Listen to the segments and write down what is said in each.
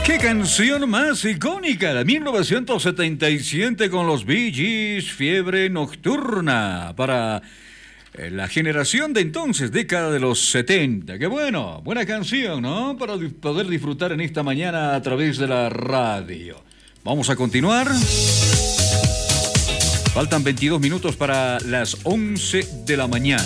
¡Qué canción más icónica! De 1977 con los Bee Gees, Fiebre Nocturna, para la generación de entonces, década de los 70. ¡Qué bueno! Buena canción, ¿no? Para poder disfrutar en esta mañana a través de la radio. Vamos a continuar. Faltan 22 minutos para las 11 de la mañana.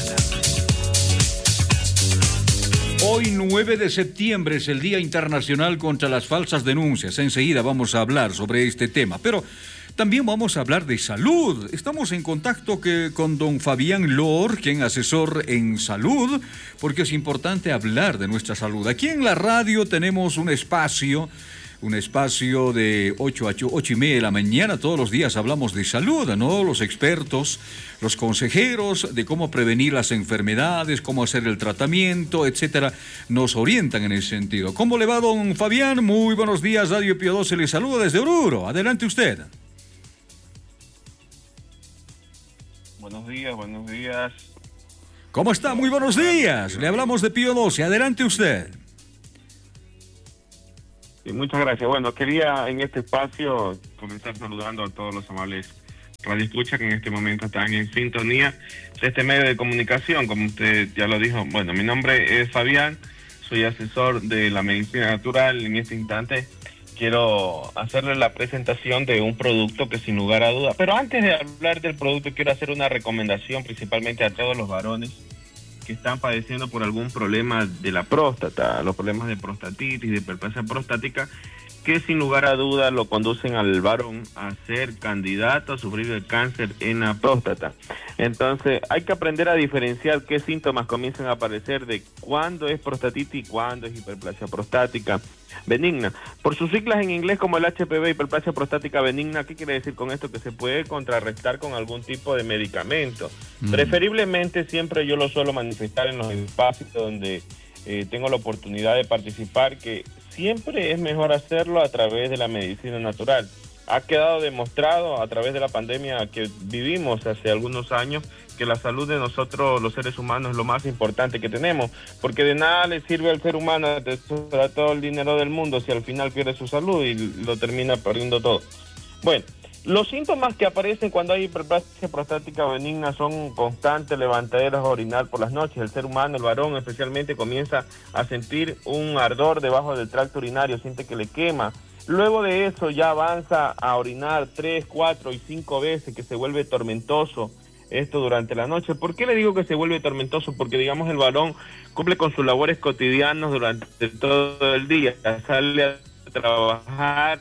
Hoy 9 de septiembre es el Día Internacional contra las Falsas Denuncias. Enseguida vamos a hablar sobre este tema, pero también vamos a hablar de salud. Estamos en contacto con don Fabián Lor, quien es asesor en salud, porque es importante hablar de nuestra salud. Aquí en la radio tenemos un espacio de 8 a 8 y media de la mañana. Todos los días hablamos de salud, ¿no? Los expertos, los consejeros de cómo prevenir las enfermedades, cómo hacer el tratamiento, etcétera, nos orientan en ese sentido. ¿Cómo le va, don Fabián? Muy buenos días, Radio Pío 12 le saluda desde Oruro. Adelante usted. Buenos días. ¿Cómo está? Muy buenos días. Le hablamos de Pío 12. Adelante usted. Sí, muchas gracias. Bueno, quería en este espacio comenzar saludando a todos los amables radioescuchas que en este momento están en sintonía de este medio de comunicación. Como usted ya lo dijo, bueno, mi nombre es Fabián, soy asesor de la medicina natural. En este instante quiero hacerle la presentación de un producto que sin lugar a duda, pero antes de hablar del producto quiero hacer una recomendación principalmente a todos los varones que están padeciendo por algún problema de la próstata, los problemas de prostatitis, de hiperplasia prostática, que sin lugar a duda lo conducen al varón a ser candidato a sufrir el cáncer en la próstata. Entonces hay que aprender a diferenciar qué síntomas comienzan a aparecer de cuándo es prostatitis y cuándo es hiperplasia prostática benigna. Por sus siglas en inglés como el HPV, hiperplasia prostática benigna, ¿qué quiere decir con esto? Que se puede contrarrestar con algún tipo de medicamento. Preferiblemente siempre yo lo suelo manifestar en los espacios donde tengo la oportunidad de participar, que siempre es mejor hacerlo a través de la medicina natural. Ha quedado demostrado a través de la pandemia que vivimos hace algunos años que la salud de nosotros los seres humanos es lo más importante que tenemos, porque de nada le sirve al ser humano atesorar todo el dinero del mundo si al final pierde su salud y lo termina perdiendo todo. Bueno, los síntomas que aparecen cuando hay hiperplasia prostática benigna son constantes levantaderas a orinar por las noches. El ser humano, el varón especialmente, comienza a sentir un ardor debajo del tracto urinario, siente que le quema. Luego de eso ya avanza a orinar 3, 4 y 5 veces, que se vuelve tormentoso esto durante la noche. ¿Por qué le digo que se vuelve tormentoso? Porque, digamos, el varón cumple con sus labores cotidianas durante todo el día, sale a trabajar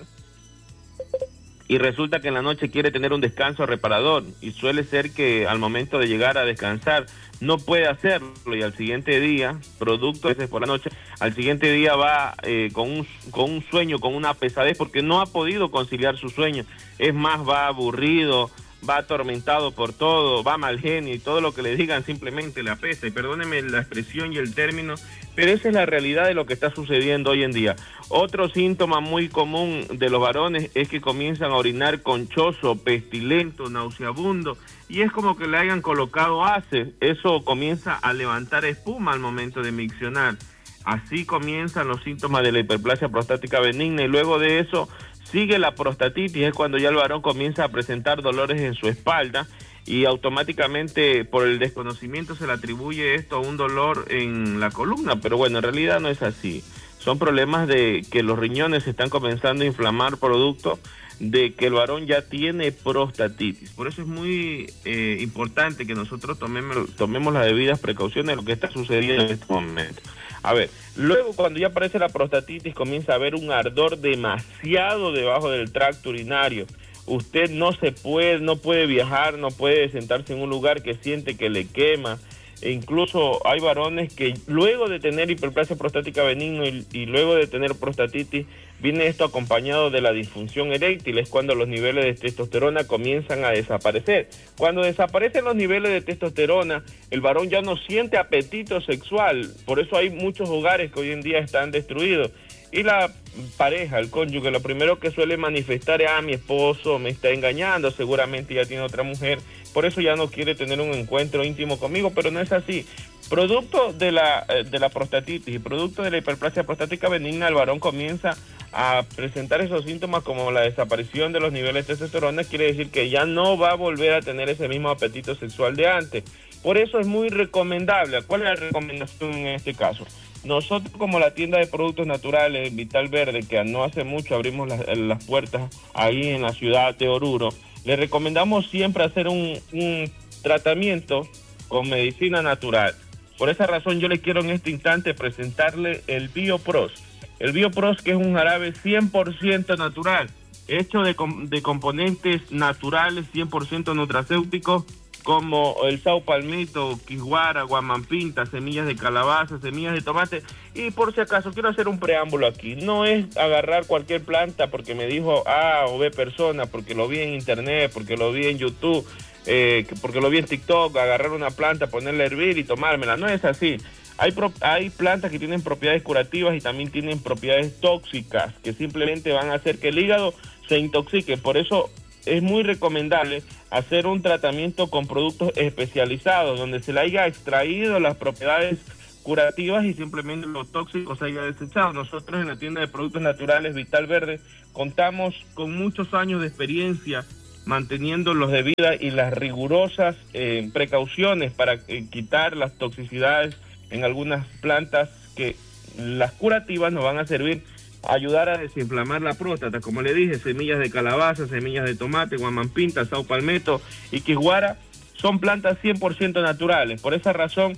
y resulta que en la noche quiere tener un descanso reparador, y suele ser que al momento de llegar a descansar no puede hacerlo, y al siguiente día, producto de ese por la noche, al siguiente día va con un sueño, con una pesadez, porque no ha podido conciliar su sueño. Es más, va aburrido, va atormentado por todo, va mal genio, y todo lo que le digan simplemente le apesa. Y perdónenme la expresión y el término, pero esa es la realidad de lo que está sucediendo hoy en día. Otro síntoma muy común de los varones es que comienzan a orinar conchoso, pestilento, nauseabundo, y es como que le hayan colocado haces. Eso comienza a levantar espuma al momento de miccionar. Así comienzan los síntomas de la hiperplasia prostática benigna, y luego de eso sigue la prostatitis. Es cuando ya el varón comienza a presentar dolores en su espalda, y automáticamente por el desconocimiento se le atribuye esto a un dolor en la columna, pero bueno, en realidad no es así. Son problemas de que los riñones se están comenzando a inflamar producto de que el varón ya tiene prostatitis. Por eso es muy importante que nosotros tomemos las debidas precauciones de lo que está sucediendo en este momento. A ver, luego cuando ya aparece la prostatitis comienza a haber un ardor demasiado debajo del tracto urinario. Usted no puede viajar, no puede sentarse en un lugar que siente que le quema. E incluso hay varones que luego de tener hiperplasia prostática benigna y luego de tener prostatitis, viene esto acompañado de la disfunción eréctil. Es cuando los niveles de testosterona comienzan a desaparecer. Cuando desaparecen los niveles de testosterona, el varón ya no siente apetito sexual. Por eso hay muchos hogares que hoy en día están destruidos. Y la pareja, el cónyuge, lo primero que suele manifestar es: mi esposo me está engañando, seguramente ya tiene otra mujer, por eso ya no quiere tener un encuentro íntimo conmigo. Pero no es así. Producto de la prostatitis y producto de la hiperplasia prostática benigna, el varón comienza a presentar esos síntomas como la desaparición de los niveles de testosterona, quiere decir que ya no va a volver a tener ese mismo apetito sexual de antes. Por eso es muy recomendable. ¿Cuál es la recomendación en este caso? Nosotros, como la tienda de productos naturales Vital Verde, que no hace mucho abrimos las puertas ahí en la ciudad de Oruro, le recomendamos siempre hacer un tratamiento con medicina natural. Por esa razón yo le quiero en este instante presentarle el BioPros. El BioPros, que es un jarabe 100% natural, hecho de componentes naturales 100% nutracéuticos, como el sao palmito, quiguara, guamampinta, semillas de calabaza, semillas de tomate. Y por si acaso quiero hacer un preámbulo aquí, no es agarrar cualquier planta porque me dijo A o B persona, porque lo vi en internet, porque lo vi en YouTube, porque lo vi en TikTok, agarrar una planta, ponerla a hervir y tomármela. No es así. Hay plantas que tienen propiedades curativas y también tienen propiedades tóxicas que simplemente van a hacer que el hígado se intoxique. Por eso es muy recomendable hacer un tratamiento con productos especializados donde se le haya extraído las propiedades curativas y simplemente los tóxicos se haya desechado. Nosotros en la tienda de productos naturales Vital Verde contamos con muchos años de experiencia manteniendo los debidas y las rigurosas precauciones para quitar las toxicidades en algunas plantas, que las curativas nos van a servir a ayudar a desinflamar la próstata. Como le dije, semillas de calabaza, semillas de tomate, guamampinta, sao palmetto y quiguara son plantas 100% naturales. Por esa razón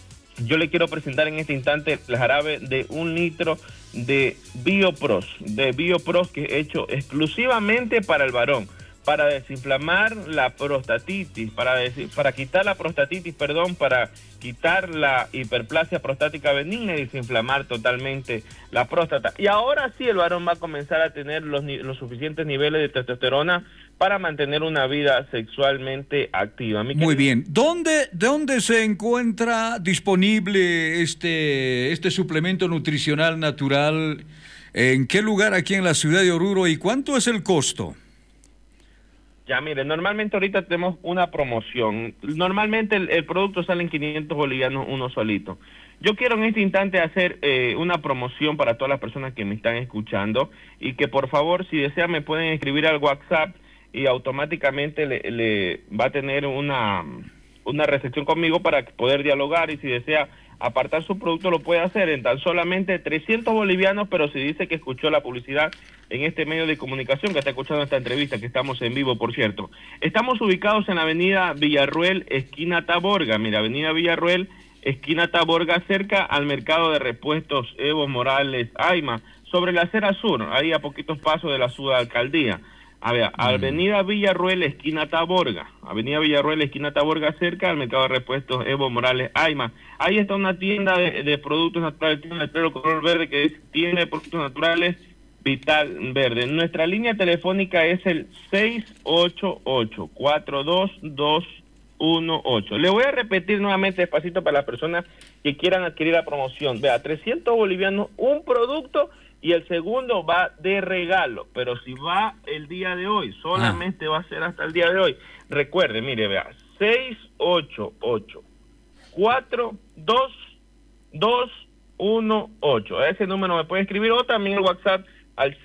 yo le quiero presentar en este instante el jarabe de 1 litro de BioPros, que es hecho exclusivamente para el varón, para desinflamar la prostatitis, para quitar la prostatitis, para quitar la hiperplasia prostática benigna y desinflamar totalmente la próstata. Y ahora sí el varón va a comenzar a tener los suficientes niveles de testosterona para mantener una vida sexualmente activa. Muy bien. ¿Dónde se encuentra disponible este suplemento nutricional natural? ¿En qué lugar aquí en la ciudad de Oruro y cuánto es el costo? Ya, mire, normalmente ahorita tenemos una promoción. Normalmente el producto sale en 500 bolivianos uno solito. Yo quiero en este instante hacer una promoción para todas las personas que me están escuchando y que por favor, si desean, me pueden escribir al WhatsApp y automáticamente le va a tener una recepción conmigo para poder dialogar, y si desea apartar su producto lo puede hacer en tan solamente 300 bolivianos, pero si dice que escuchó la publicidad en este medio de comunicación, que está escuchando esta entrevista, que estamos en vivo, por cierto. Estamos ubicados en la avenida Villarruel, esquina Taborga. Mira, avenida Villarruel, esquina Taborga, cerca al mercado de repuestos Evo Morales Aima, sobre la acera sur, ahí a poquitos pasos de la subalcaldía. A ver, avenida Villarruel, esquina Taborga. Avenida Villarruel, esquina Taborga, cerca al mercado de repuestos Evo Morales Aima. Ahí está una tienda de productos naturales, tiene un letrero color verde que dice tienda de productos naturales Vital Verde. Nuestra línea telefónica es el 688-42218. Le voy a repetir nuevamente despacito para las personas que quieran adquirir la promoción. Vea, 300 bolivianos un producto y el segundo va de regalo, pero si va el día de hoy, solamente va a ser hasta el día de hoy. Recuerde, mire, vea, 688-42218. A ese número me puede escribir o también el WhatsApp al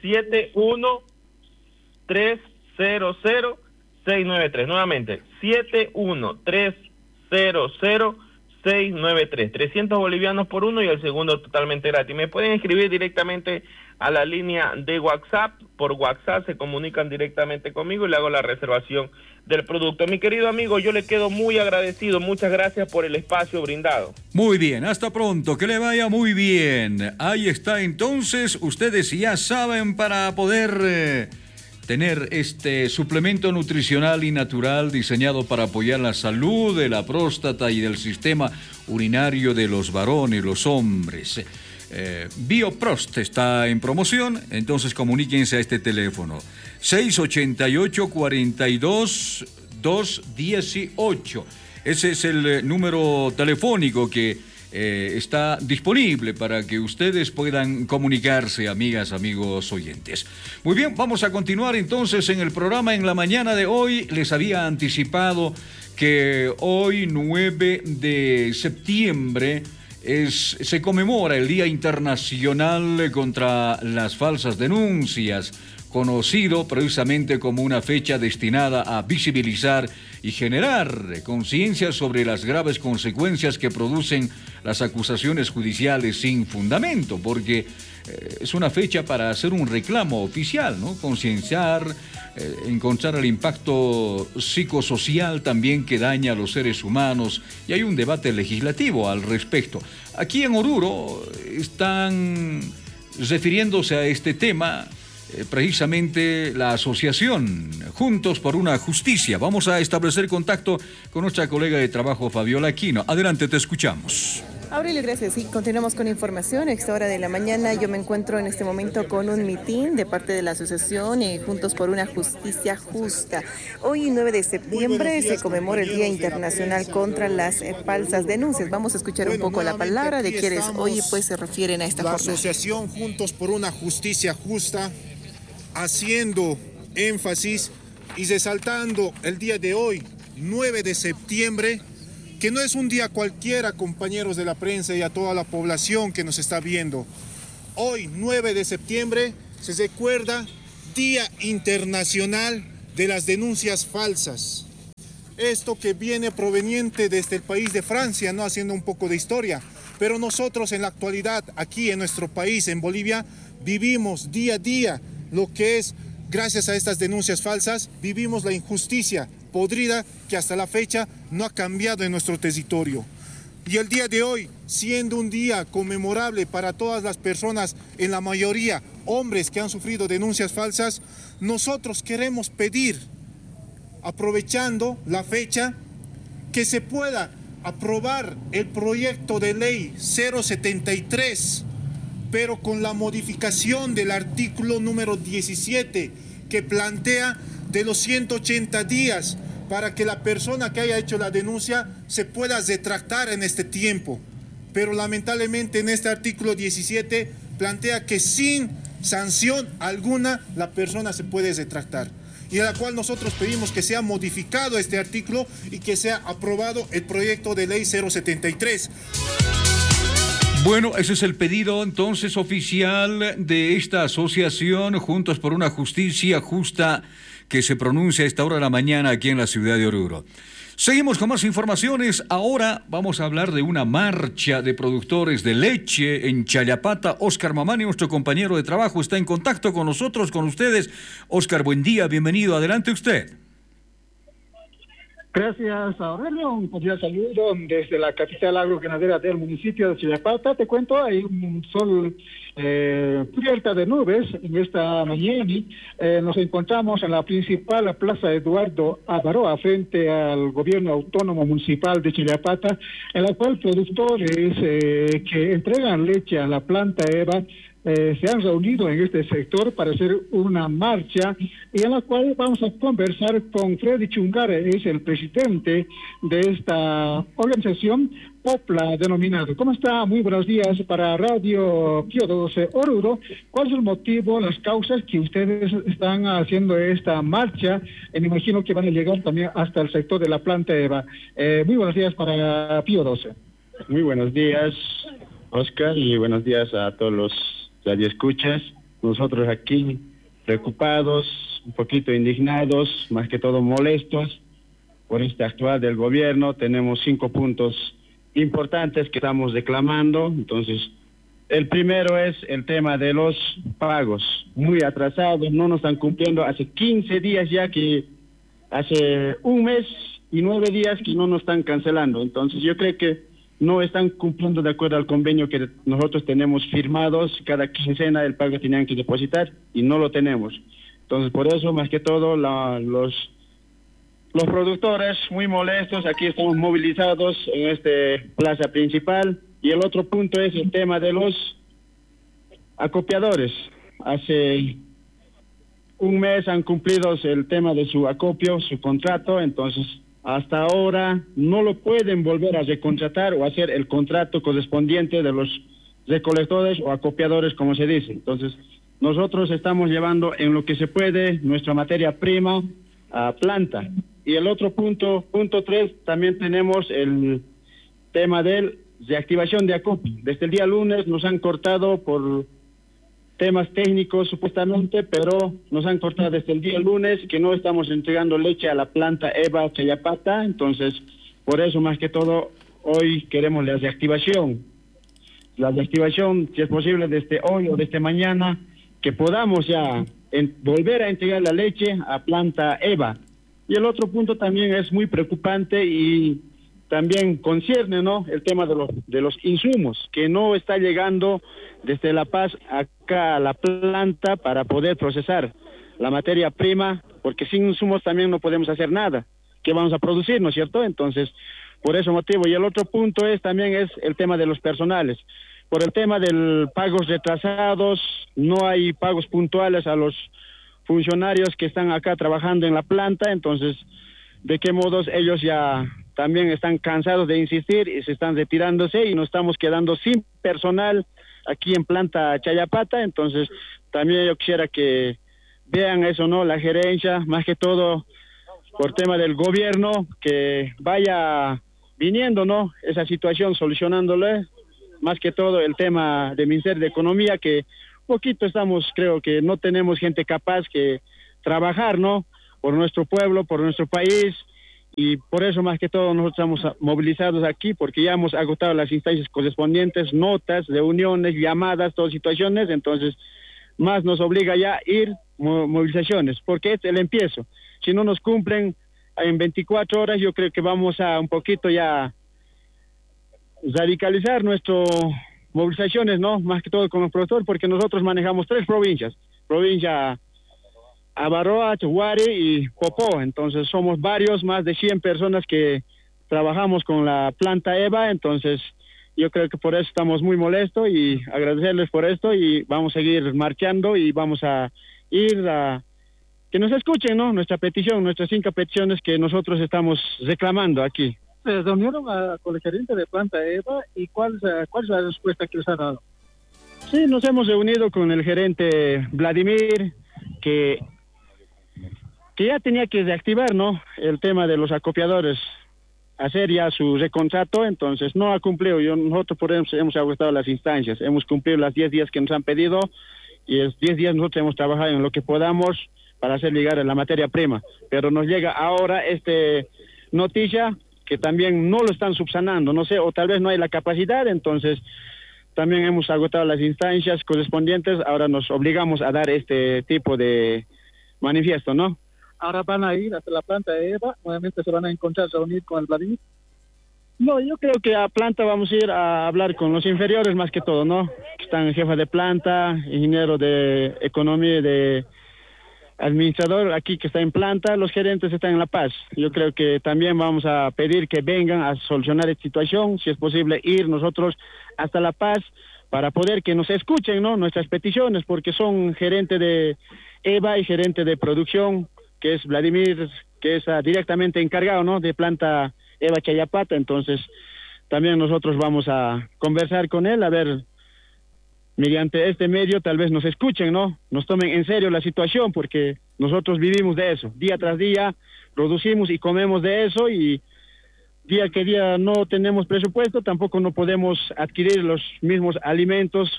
71300-693. Nuevamente, 71300-693. 300 bolivianos por uno y el segundo totalmente gratis. Me pueden escribir directamente a la línea de WhatsApp. Por WhatsApp se comunican directamente conmigo y le hago la reservación del producto. Mi querido amigo, yo le quedo muy agradecido. Muchas gracias por el espacio brindado. Muy bien, hasta pronto, que le vaya muy bien. Ahí está entonces, ustedes ya saben, para poder tener este suplemento nutricional y natural diseñado para apoyar la salud de la próstata y del sistema urinario de los varones, los hombres. BioProst está en promoción, entonces comuníquense a este teléfono 688-42-218. Ese es el número telefónico que está disponible para que ustedes puedan comunicarse, amigas, amigos oyentes. Muy bien, vamos a continuar entonces en el programa. En la mañana de hoy les había anticipado que hoy 9 de septiembre Se conmemora el Día Internacional contra las Falsas Denuncias, conocido precisamente como una fecha destinada a visibilizar y generar conciencia sobre las graves consecuencias que producen las acusaciones judiciales sin fundamento, porque es una fecha para hacer un reclamo oficial, ¿no? Concienciar, encontrar el impacto psicosocial también que daña a los seres humanos, y hay un debate legislativo al respecto. Aquí en Oruro están refiriéndose a este tema precisamente la asociación Juntos por una Justicia. Vamos a establecer contacto con nuestra colega de trabajo, Fabiola Aquino. Adelante, te escuchamos. Aurelio, gracias. Sí, continuamos con información. A esta hora de la mañana yo me encuentro en este momento con un mitin de parte de la asociación Juntos por una Justicia Justa. Hoy, 9 de septiembre, se conmemora el Día Internacional contra las falsas denuncias. Vamos a escuchar un poco la palabra de quienes hoy pues se refieren a esta jornada. La asociación Juntos por una Justicia Justa, haciendo énfasis y resaltando el día de hoy, 9 de septiembre, que no es un día cualquiera, compañeros de la prensa y a toda la población que nos está viendo. Hoy, 9 de septiembre, se recuerda Día Internacional de las Denuncias Falsas. Esto que viene proveniente desde el país de Francia, ¿no? Haciendo un poco de historia. Pero nosotros en la actualidad, aquí en nuestro país, en Bolivia, vivimos día a día lo que es, gracias a estas denuncias falsas, vivimos la injusticia podrida que hasta la fecha no ha cambiado en nuestro territorio. Y el día de hoy, siendo un día conmemorable para todas las personas, en la mayoría hombres que han sufrido denuncias falsas, nosotros queremos pedir, aprovechando la fecha, que se pueda aprobar el proyecto de ley 073, pero con la modificación del artículo número 17, que plantea de los 180 días para que la persona que haya hecho la denuncia se pueda retractar en este tiempo. Pero lamentablemente en este artículo 17 plantea que sin sanción alguna la persona se puede retractar. Y a la cual nosotros pedimos que sea modificado este artículo y que sea aprobado el proyecto de ley 073. Bueno, ese es el pedido entonces oficial de esta asociación Juntos por una Justicia Justa, que se pronuncia a esta hora de la mañana aquí en la ciudad de Oruro. Seguimos con más informaciones. Ahora vamos a hablar de una marcha de productores de leche en Chayapata. Oscar Mamani, nuestro compañero de trabajo, está en contacto con nosotros, con ustedes. Oscar, buen día, bienvenido. Adelante usted. Gracias, Aurelio. Un cordial saludo desde la capital agroganadera del municipio de Chayapata. Te cuento, hay un sol cubierta de nubes en esta mañana. Nos encontramos en la principal plaza Eduardo Avaroa, frente al gobierno autónomo municipal de Chayapata, en la cual productores que entregan leche a la planta EVA se han reunido en este sector para hacer una marcha, y en la cual vamos a conversar con Freddy Chungare, es el presidente de esta organización POPLA denominado. ¿Cómo está? Muy buenos días para Radio Pío 12 Oruro. ¿Cuál es el motivo, las causas que ustedes están haciendo esta marcha? Me imagino que van a llegar también hasta el sector de la planta EVA. Muy buenos días para Pío 12. Muy buenos días, Oscar, y buenos días a todos los radioescuchas. Nosotros aquí preocupados, un poquito indignados, más que todo molestos por este actual del gobierno. Tenemos 5 puntos importantes que estamos reclamando. Entonces, el primero es el tema de los pagos, muy atrasados, no nos están cumpliendo. Hace 15 días ya, que hace un mes y 9 días que no nos están cancelando. Entonces, yo creo que no están cumpliendo de acuerdo al convenio que nosotros tenemos firmados. Cada quincena el pago tenían que depositar y no lo tenemos. Entonces, por eso, más que todo, los productores muy molestos. Aquí estamos movilizados en esta plaza principal. Y el otro punto es el tema de los acopiadores. Hace un mes han cumplido el tema de su acopio, su contrato. Entonces, hasta ahora no lo pueden volver a recontratar o hacer el contrato correspondiente de los recolectores o acopiadores, como se dice. Entonces, nosotros estamos llevando en lo que se puede nuestra materia prima a planta. Y el otro punto 3, también tenemos el tema del de activación de acopio. Desde el día lunes nos han cortado por temas técnicos supuestamente, pero nos han cortado desde el día lunes que no estamos entregando leche a la planta EVA Chayapata. Entonces, por eso más que todo hoy queremos la reactivación. La reactivación, si es posible, desde hoy o desde mañana, que podamos ya volver a entregar la leche a planta EVA. Y el otro punto también es muy preocupante y también concierne, ¿no?, el tema de los insumos, que no está llegando desde La Paz acá a la planta para poder procesar la materia prima, porque sin insumos también no podemos hacer nada. ¿Qué vamos a producir, no es cierto? Entonces, por ese motivo. Y el otro punto también es el tema de los personales. Por el tema de pagos retrasados, no hay pagos puntuales a los funcionarios que están acá trabajando en la planta. Entonces, ¿de qué modos ellos ya también están cansados de insistir y se están retirándose y nos estamos quedando sin personal aquí en planta Chayapata? Entonces, también yo quisiera que vean eso, ¿no?, la gerencia, más que todo por tema del gobierno, que vaya viniendo, ¿no?, esa situación, solucionándole, más que todo el tema del Ministerio de Economía, que poquito estamos, creo que no tenemos gente capaz que trabajar, ¿no?, por nuestro pueblo, por nuestro país, y por eso más que todo nosotros estamos movilizados aquí, porque ya hemos agotado las instancias correspondientes, notas, reuniones, llamadas, todas situaciones. Entonces más nos obliga ya a ir movilizaciones, porque es el empiezo. Si no nos cumplen en 24 horas, yo creo que vamos a un poquito ya radicalizar nuestras movilizaciones, ¿no?, más que todo con los productores, porque nosotros manejamos 3 provincias, provincia Avaroa, Chaguari y Popó. Entonces somos varios, más de 100 personas que trabajamos con la planta EVA. Entonces yo creo que por eso estamos muy molestos y agradecerles por esto, y vamos a seguir marchando y vamos a ir a que nos escuchen, ¿no?, nuestra petición, nuestras 5 peticiones que nosotros estamos reclamando aquí. Se reunieron con el gerente de planta EVA y ¿cuál es la respuesta que les ha dado? Sí, nos hemos reunido con el gerente Vladimir, que ya tenía que reactivar, ¿no?, el tema de los acopiadores, hacer ya su recontrato. Entonces no ha cumplido. Nosotros por eso hemos agotado las instancias, hemos cumplido las 10 días que nos han pedido, y en 10 días nosotros hemos trabajado en lo que podamos para hacer llegar la materia prima, pero nos llega ahora noticia que también no lo están subsanando, no sé, o tal vez no hay la capacidad. Entonces también hemos agotado las instancias correspondientes, ahora nos obligamos a dar este tipo de manifiesto, ¿no? Ahora van a ir hasta la planta de EVA, nuevamente se van a reunir con el Vladimir. No, yo creo que a planta vamos a ir a hablar con los inferiores más que todo, ¿no?, que están jefa de planta, ingeniero de economía, de administrador aquí que está en planta, los gerentes están en La Paz. Yo creo que también vamos a pedir que vengan a solucionar esta situación, si es posible ir nosotros hasta La Paz para poder que nos escuchen, ¿no?, nuestras peticiones, porque son gerente de EVA y gerente de producción, que es Vladimir, que es directamente encargado, ¿no?, de planta EVA Chayapata. Entonces también nosotros vamos a conversar con él, a ver, mediante este medio tal vez nos escuchen, ¿no?, nos tomen en serio la situación, porque nosotros vivimos de eso, día tras día producimos y comemos de eso, y día que día no tenemos presupuesto, tampoco no podemos adquirir los mismos alimentos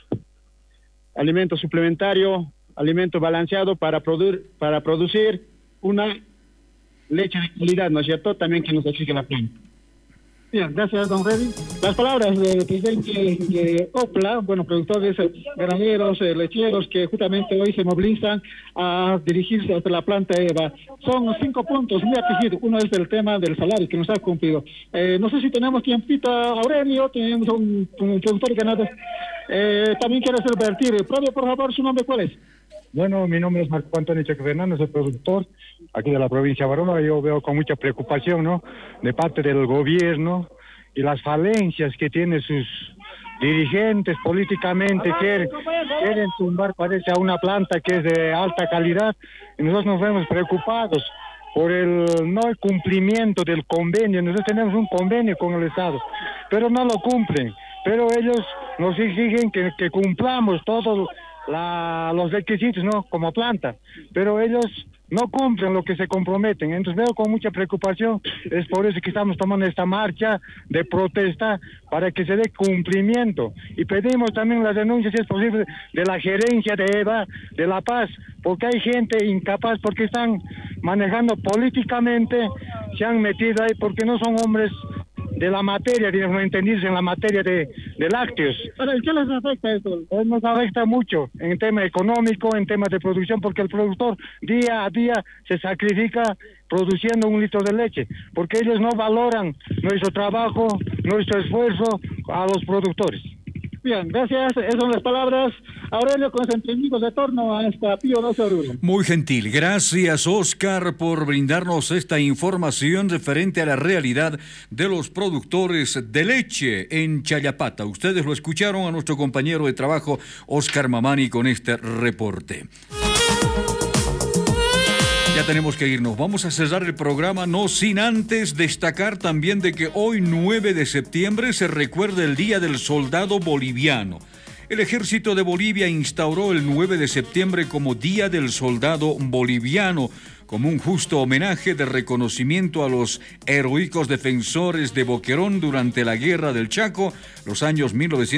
suplementarios, alimento balanceado para producir una leche de calidad, ¿no es cierto?, también que nos exige la planta. Bien, gracias, don Freddy. Las palabras del presidente de OPLA, productores ganaderos, lecheros, que justamente hoy se movilizan a dirigirse hasta la planta EVA. Son 5 puntos muy afligidos. Uno es el tema del salario, que nos ha cumplido. No sé si tenemos tiempito, Aurelio, tenemos un productor ganador. También quiere hacer vertir. Previo, por favor, ¿su nombre cuál es? Bueno, mi nombre es Marco Antonio Cheque Fernández, soy productor aquí de la provincia de Barola. Yo veo con mucha preocupación, ¿no?, de parte del gobierno y las falencias que tienen sus dirigentes políticamente, quieren tumbar, parece, a una planta que es de alta calidad, y nosotros nos vemos preocupados por el cumplimiento del convenio. Nosotros tenemos un convenio con el Estado, pero no lo cumplen, pero ellos nos exigen que cumplamos todos los requisitos, ¿no?, como planta, pero ellos no cumplen lo que se comprometen. Entonces veo con mucha preocupación, es por eso que estamos tomando esta marcha de protesta para que se dé cumplimiento. Y pedimos también las denuncias, si es posible, de la gerencia de EVA, de La Paz, porque hay gente incapaz, porque están manejando políticamente, se han metido ahí porque no son hombres de la materia, digamos, entendidos en la materia de lácteos. ¿Pero qué les afecta esto? Nos afecta mucho en tema económico, en temas de producción, porque el productor día a día se sacrifica produciendo 1 litro de leche, porque ellos no valoran nuestro trabajo, nuestro esfuerzo a los productores. Bien, gracias. Esas son las palabras. Aurelio, con sentimientos de torno a esta Pío 12 Oruro. Muy gentil. Gracias, Oscar, por brindarnos esta información referente a la realidad de los productores de leche en Chayapata. Ustedes lo escucharon a nuestro compañero de trabajo, Oscar Mamani, con este reporte. Ya tenemos que irnos. Vamos a cerrar el programa, no sin antes destacar también de que hoy 9 de septiembre se recuerda el Día del Soldado Boliviano. El Ejército de Bolivia instauró el 9 de septiembre como Día del Soldado Boliviano, como un justo homenaje de reconocimiento a los heroicos defensores de Boquerón durante la Guerra del Chaco, los años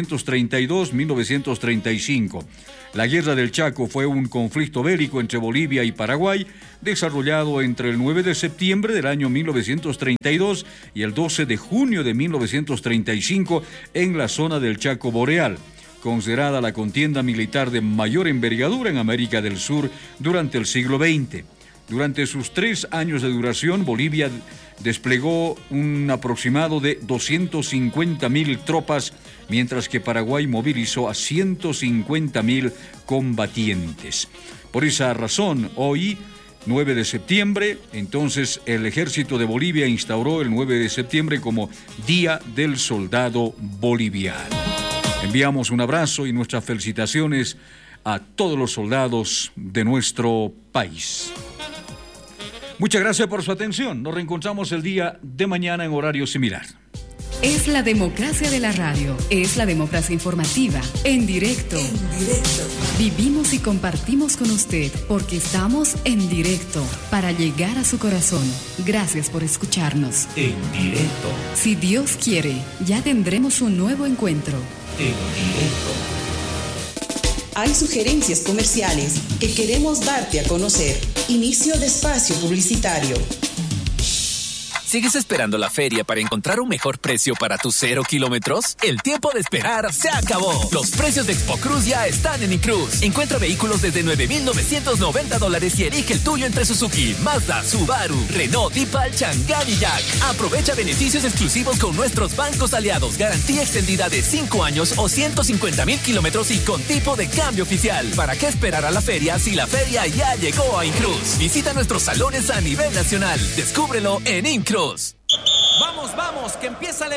1932-1935. La Guerra del Chaco fue un conflicto bélico entre Bolivia y Paraguay, desarrollado entre el 9 de septiembre del año 1932 y el 12 de junio de 1935 en la zona del Chaco Boreal, considerada la contienda militar de mayor envergadura en América del Sur durante el siglo XX. Durante sus 3 años de duración, Bolivia desplegó un aproximado de 250.000 tropas, mientras que Paraguay movilizó a 150.000 combatientes. Por esa razón, hoy, 9 de septiembre, entonces el Ejército de Bolivia instauró el 9 de septiembre como Día del Soldado Boliviano. Enviamos un abrazo y nuestras felicitaciones a todos los soldados de nuestro país. Muchas gracias por su atención. Nos reencontramos el día de mañana en horario similar. Es la democracia de la radio. Es la democracia informativa. En directo. Vivimos y compartimos con usted porque estamos en directo para llegar a su corazón. Gracias por escucharnos. En directo. Si Dios quiere, ya tendremos un nuevo encuentro. En directo. Hay sugerencias comerciales que queremos darte a conocer. Inicio de espacio publicitario. ¿Sigues esperando la feria para encontrar un mejor precio para tus 0 kilómetros? El tiempo de esperar se acabó. Los precios de Expo Cruz ya están en Incruz. Encuentra vehículos desde $9,990 y elige el tuyo entre Suzuki, Mazda, Subaru, Renault, Dipal, Chang'an y Jack. Aprovecha beneficios exclusivos con nuestros bancos aliados. Garantía extendida de 5 años o 150,000 kilómetros y con tipo de cambio oficial. ¿Para qué esperar a la feria si la feria ya llegó a Incruz? Visita nuestros salones a nivel nacional. Descúbrelo en Incruz. Vamos, que empieza la